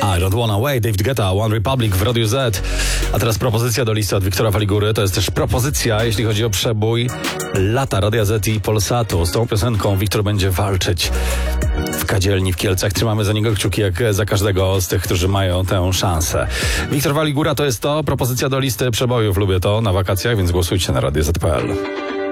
I Don't Wanna Wait, David Guetta, One Republic w Radiu Z. A teraz propozycja do listy od Wiktora Waligury. To jest też propozycja, jeśli chodzi o przebój lata Radia Z i Polsatu. Z tą piosenką Wiktor będzie walczyć w Kadzielni w Kielcach. Trzymamy za niego kciuki jak za każdego z tych, którzy mają tę szansę. Wiktor Waligura to jest to. Propozycja do listy przebojów. Lubię to na wakacjach, więc głosujcie na Radio Z.pl.